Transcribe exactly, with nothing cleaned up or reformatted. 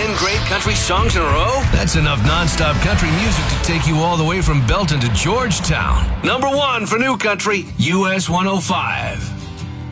ten great country songs in a row? That's enough nonstop country music to take you all the way from Belton to Georgetown. Number one for new country, U S one oh five.